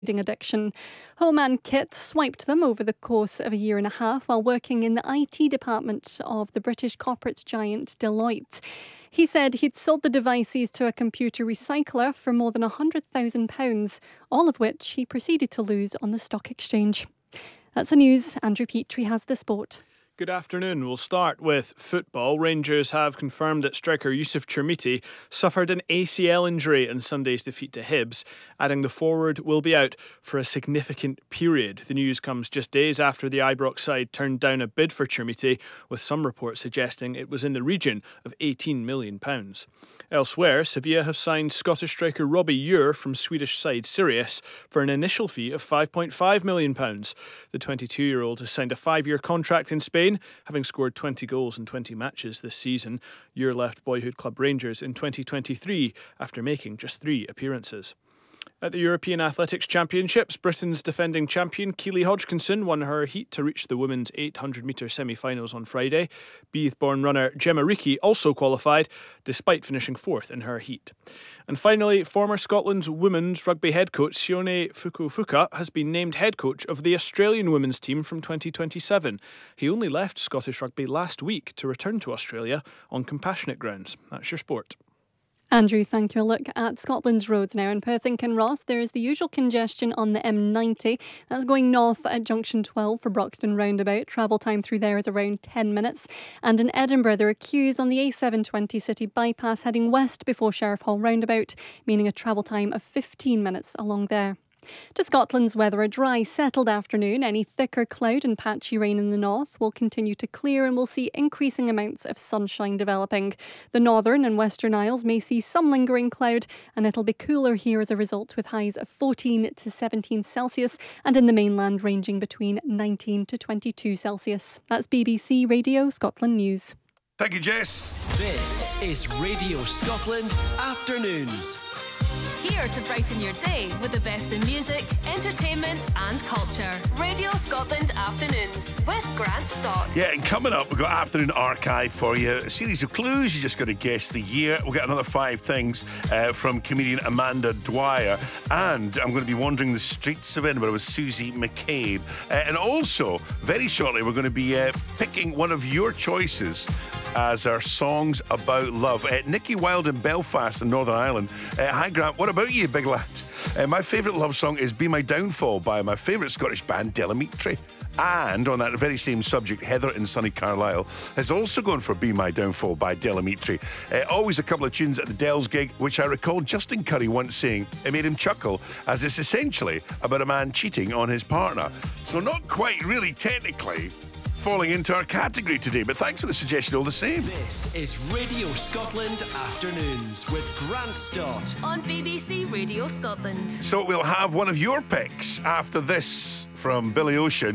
addiction. Homan Kit swiped them over the course of a year and a half while working in the IT department of the British corporate giant Deloitte. He said he'd sold the devices to a computer recycler for more than £100,000, all of which he proceeded to lose on the stock exchange. That's the news. Andrew Petrie has the sport. Good afternoon. We'll start with football. Rangers have confirmed that striker Yusuf Chermiti suffered an ACL injury in Sunday's defeat to Hibs, adding the forward will be out for a significant period. The news comes just days after the Ibrox side turned down a bid for Chermiti, with some reports suggesting it was in the region of £18 million. Elsewhere, Sevilla have signed Scottish striker Robbie Ure from Swedish side Sirius for an initial fee of £5.5 million. The 22-year-old has signed a 5-year contract in Spain, having scored 20 goals in 20 matches this season. Ure left boyhood club Rangers in 2023 after making just 3 appearances. At the European Athletics Championships, Britain's defending champion Keely Hodgkinson won her heat to reach the women's 800-metre semi-finals on Friday. Beath-born runner Gemma Reekie also qualified, despite finishing 4th in her heat. And finally, former Scotland's women's rugby head coach Sione Fukufuka has been named head coach of the Australian women's team from 2027. He only left Scottish rugby last week to return to Australia on compassionate grounds. That's your sport. Andrew, thank you. A look at Scotland's roads now. In Perth and Kinross, there is the usual congestion on the M90. That's going north at junction 12 for Broxton roundabout. Travel time through there is around 10 minutes. And in Edinburgh, there are queues on the A720 city bypass heading west before Sheriff Hall roundabout, meaning a travel time of 15 minutes along there. To Scotland's weather, a dry, settled afternoon. Any thicker cloud and patchy rain in the north will continue to clear and we'll see increasing amounts of sunshine developing. The northern and western Isles may see some lingering cloud and it'll be cooler here as a result, with highs of 14 to 17 Celsius and in the mainland ranging between 19 to 22 Celsius. That's BBC Radio Scotland News. Thank you, Jess. This is Radio Scotland Afternoons. Here to brighten your day with the best in music, entertainment and culture. Radio Scotland Afternoons with Grant Stott. Yeah, and coming up, we've got Afternoon Archive for you. A series of clues. You just got to guess the year. We'll get another 5 things from comedian Amanda Dwyer. And I'm going to be wandering the streets of Edinburgh with Susie McCabe. And also, very shortly, we're going to be picking one of your choices as our songs about love. Nicky Wilde in Belfast in Northern Ireland. Hi Grant, what about you, big lad? My favourite love song is Be My Downfall by my favourite Scottish band Delamitri. And on that very same subject, Heather in sunny Carlisle has also gone for Be My Downfall by Delamitri. Always a couple of tunes at the Dells gig, which I recall Justin Curry once saying it made him chuckle, as it's essentially about a man cheating on his partner. So not quite really technically falling into our category today, but thanks for the suggestion all the same. This is Radio Scotland Afternoons with Grant Stott on BBC Radio Scotland. So we'll have one of your picks after this from Billy Ocean.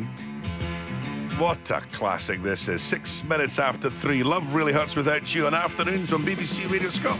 What a classic this is. 6 minutes after 3. Love Really Hurts Without You on Afternoons on BBC Radio Scotland.